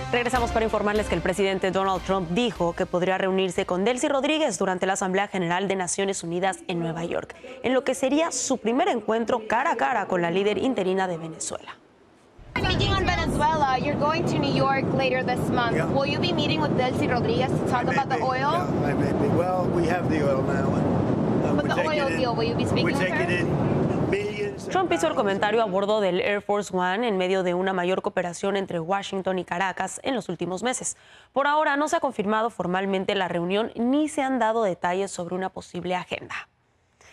Regresamos para informarles que el presidente Donald Trump dijo que podría reunirse con Delcy Rodríguez durante la Asamblea General de Naciones Unidas en Nueva York, en lo que sería su primer encuentro cara a cara con la líder interina de Venezuela. Speaking on Venezuela, you're going to New York later this month. Yeah. Will you be meeting with Delcy Rodriguez to talk about the oil? Yeah, I may be. Well, we have the oil now. But the oil deal, will you be speaking We're with taking her? in millions. Trump hizo el comentario a bordo del Air Force One en medio de una mayor cooperación entre Washington y Caracas en los últimos meses. Por ahora no se ha confirmado formalmente la reunión ni se han dado detalles sobre una posible agenda.